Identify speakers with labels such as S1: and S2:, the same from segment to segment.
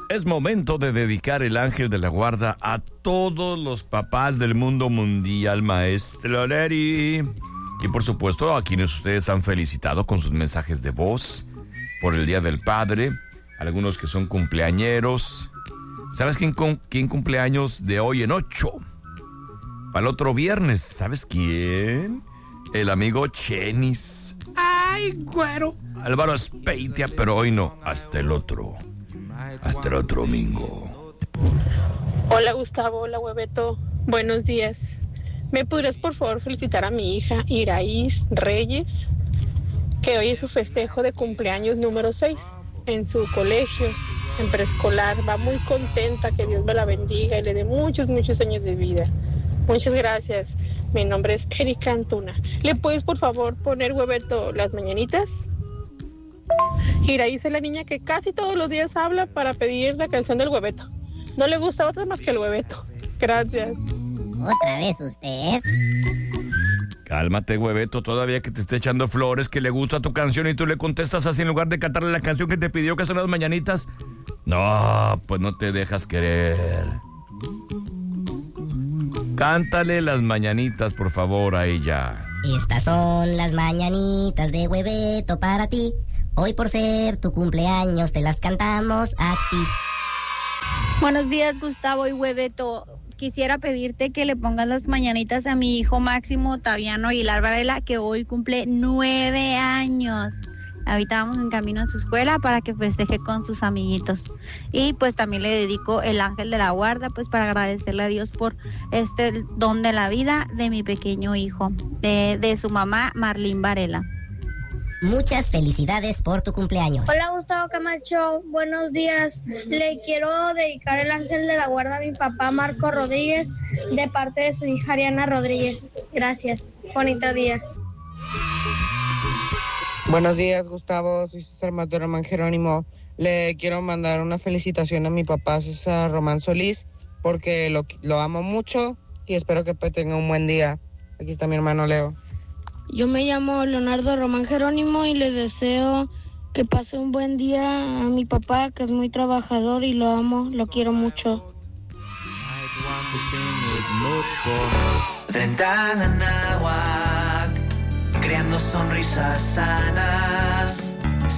S1: Es momento de dedicar el ángel de la guarda a todos los papás del mundo mundial, maestro Neri. Y por supuesto a quienes ustedes han felicitado con sus mensajes de voz por el Día del Padre, algunos que son cumpleañeros. ¿Sabes quién cumple años de hoy en 8? Para el otro viernes, ¿sabes quién? El amigo Chenis. ¡Ay, güero! Álvaro Espeitia, pero hoy no, hasta el otro domingo.
S2: Hola Gustavo, hola Hueveto, buenos días. ¿Me podrías por favor felicitar a mi hija Iraís Reyes, que hoy es su festejo de cumpleaños número 6 en su colegio, en preescolar? Va muy contenta, que Dios me la bendiga y le dé muchos años de vida. Muchas gracias. Mi nombre es Erika Antuna. ¿Le puedes por favor poner, Hueveto, las mañanitas? Iraís es la niña que casi todos los días habla para pedir la canción del Hueveto. No le gusta otra más que el Hueveto. Gracias.
S3: ¿Otra vez usted?
S1: Cálmate, Hueveto, todavía que te esté echando flores, que le gusta tu canción y tú le contestas así en lugar de cantarle la canción que te pidió, que son las mañanitas. No, pues no te dejas querer. Cántale las mañanitas, por favor, a ella.
S3: Estas son las mañanitas de Hueveto para ti. Hoy por ser tu cumpleaños te las cantamos a ti.
S4: Buenos días, Gustavo y Hueveto. Quisiera pedirte que le pongas las mañanitas a mi hijo Máximo Otaviano Aguilar Varela, que hoy cumple 9 años. Ahorita vamos en camino a su escuela para que festeje con sus amiguitos. Y pues también le dedico el ángel de la guarda, pues para agradecerle a Dios por este don de la vida de mi pequeño hijo, de su mamá Marlene Varela.
S3: Muchas felicidades por tu cumpleaños.
S5: Hola Gustavo Camacho, buenos días. Le quiero dedicar el ángel de la guarda a mi papá Marco Rodríguez de parte de su hija Ariana Rodríguez. Gracias, bonito día.
S6: Buenos días, Gustavo, soy César Mateo Román Jerónimo. Le quiero mandar una felicitación a mi papá César Román Solís porque lo amo mucho y espero que tenga un buen día. Aquí está mi hermano Leo.
S5: Yo me llamo Leonardo Román Jerónimo y le deseo que pase un buen día a mi papá, que es muy trabajador y lo amo, lo quiero mucho.
S7: Dental Anáhuac, creando sonrisas sanas.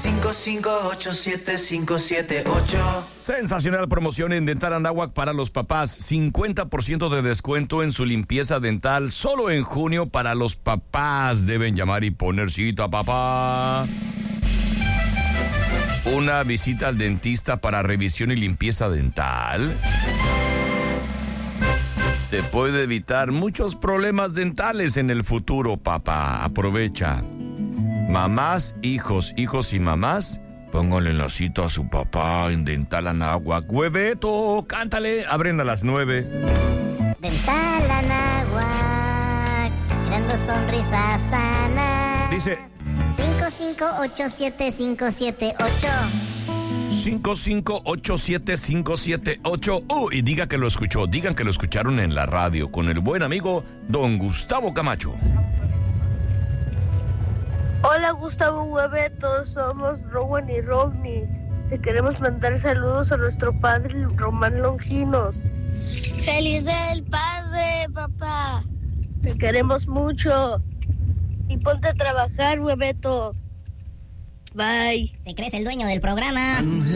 S7: 5587578.
S1: Sensacional promoción en Dental Anáhuac para los papás. 50% de descuento en su limpieza dental. Solo en junio para los papás. Deben llamar y poner cita, papá. Una visita al dentista para revisión y limpieza dental te puede evitar muchos problemas dentales en el futuro, papá. Aprovecha. Mamás, hijos y mamás, pónganle la cita a su papá en Dental Anáhuac. Hueveto, cántale, abren a las 9.
S3: Dental Anáhuac, creando sonrisas sanas.
S1: Dice
S3: 5587578.
S1: 5587578. Y digan que lo escucharon en la radio con el buen amigo don Gustavo Camacho.
S8: Hola Gustavo Hueveto, somos Rowan y Rodney. Te queremos mandar saludos a nuestro padre Román Longinos.
S5: ¡Feliz del padre, papá!
S8: Te queremos mucho. Y ponte a trabajar, Hueveto. Bye.
S3: ¿Te crees el dueño del programa?